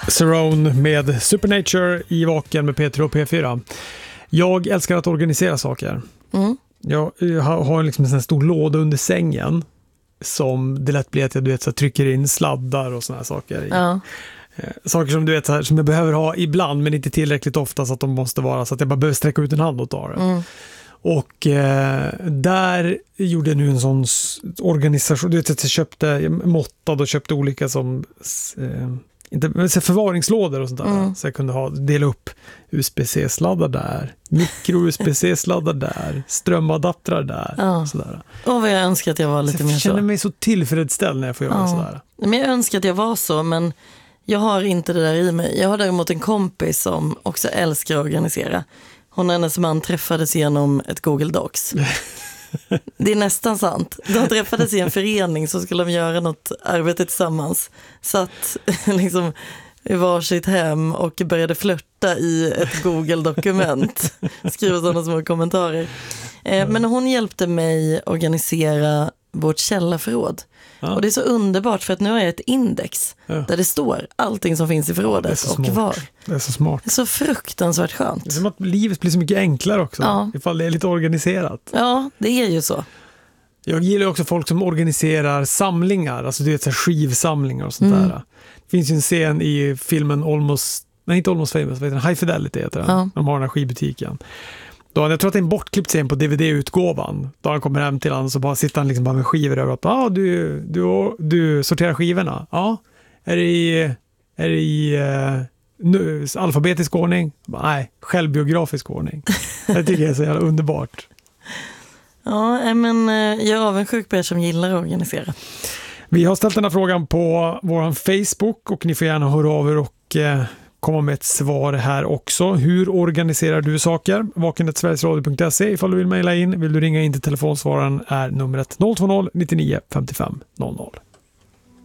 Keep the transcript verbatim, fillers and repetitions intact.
Surround med Supernature i Vaken med P tre och P fyra. Jag älskar att organisera saker. Mm. Jag har liksom en sån stor låda under sängen som det lätt blir att jag du vet, så trycker in sladdar och såna här saker i. Ja. Saker som du vet så här, som jag behöver ha ibland men inte tillräckligt ofta så att de måste vara så att jag bara behöver sträcka ut en hand och ta det. Mm. Och eh, där gjorde jag nu en sån organisation, du vet att jag köpte, jag måttade och köpte olika som eh, inte, men så förvaringslådor och sånt där. Mm. Så jag kunde ha, dela upp U S B C-sladdar där, mikro-U S B C-sladdar där, strömadaptrar där. Ja. Sådär. Och vad jag önskar att jag var lite så mer så. Jag känner mig så tillfredsställd när jag får göra Ja. sådär. Men jag önskar att jag var så, men jag har inte det där i mig. Jag har däremot en kompis som också älskar att organisera. Hon och hennes man träffades genom ett Google Docs. Det är nästan sant. De träffades i en förening så skulle de göra något arbete tillsammans. Satt liksom i varsitt hem och började flirta i ett Google-dokument. Skriva sådana små kommentarer. Eh, men hon hjälpte mig organisera vårt källarförråd. Ja. Och det är så underbart för att nu har jag ett index ja. Där det står allting som finns i förrådet ja, och var. Det är så smart. Det är så fruktansvärt skönt. Det är som att livet blir så mycket enklare också. Ja. Ifall det är lite organiserat. Ja, det är ju så. Jag gillar också folk som organiserar samlingar. Alltså du vet så här skivsamlingar och sånt mm. där. Det finns ju en scen i filmen Almost, nej inte Almost Famous, vad heter den? High Fidelity heter den. Ja. De har den här skivbutiken. Då, jag tror att det är en bortklippt scen på D V D-utgåvan. Då han kommer hem till honom så bara sitter han liksom bara med skivor över att ah, du, du, du sorterar skivorna. Ja, är det i, är det i uh, nu, alfabetisk ordning? Bara, nej, självbiografisk ordning. Det tycker jag är så jävla underbart. Ja, men jag är avundsjuk på er som gillar att organisera. Vi har ställt den här frågan på vår Facebook och ni får gärna höra av er och eh, komma med ett svar här också. Hur organiserar du saker? vaken snabel-a sverigesradio punkt se ifall du vill mejla in. Vill du ringa in till telefonsvararen är numret noll två noll nittionio femtiofem noll noll.